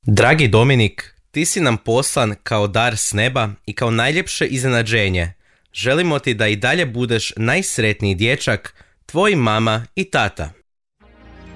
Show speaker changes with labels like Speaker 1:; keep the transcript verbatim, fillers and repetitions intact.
Speaker 1: Dragi Dominik, ti si nam poslan kao dar s neba i kao najljepše iznenađenje. Želimo ti da i dalje budeš najsretniji dječak, tvoji mama i tata.